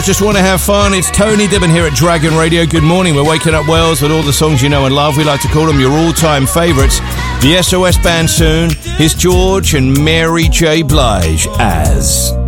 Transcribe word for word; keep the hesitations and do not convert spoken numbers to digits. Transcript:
Just want to have fun. It's Tony Dibben here at Dragon Radio. Good morning. We're waking up Wales with all the songs you know and love. We like to call them your all-time favourites. The S O S Band soon. Here's George and Mary J. Blige as...